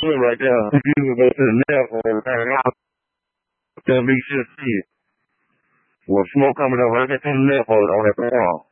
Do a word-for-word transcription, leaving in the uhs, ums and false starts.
swim right there. You can go to the net or hang out. Then we should see it. Well, smoke coming up right there from the net on that wall.